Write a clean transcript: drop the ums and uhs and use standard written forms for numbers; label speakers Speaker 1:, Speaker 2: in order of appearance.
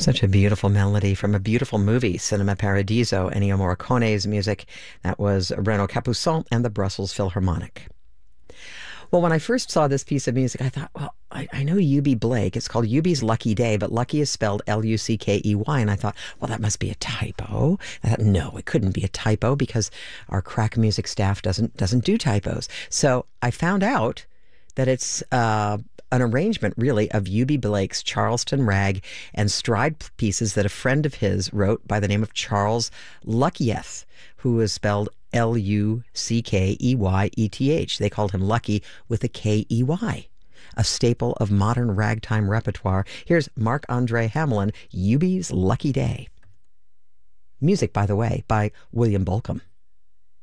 Speaker 1: Such a beautiful melody from a beautiful movie, Cinema Paradiso, Ennio Morricone's music. That was Renaud Capuçon and the Brussels Philharmonic. Well, when I first saw this piece of music, I thought, well, I know Eubie Blake. It's called Eubie's Lucky Day, but Lucky is spelled Luckey. And I thought, well, that must be a typo. I thought, no, it couldn't be a typo because our crack music staff doesn't do typos. So I found out that it's an arrangement, really, of Eubie Blake's Charleston Rag and Stride pieces that a friend of his wrote by the name of Charles Luckeyeth, who is spelled Luckeyeth. They called him Lucky with a Key, a staple of modern ragtime repertoire. Here's Marc-Andre Hamelin, Eubie's Lucky Day. Music, by the way, by William Bolcom.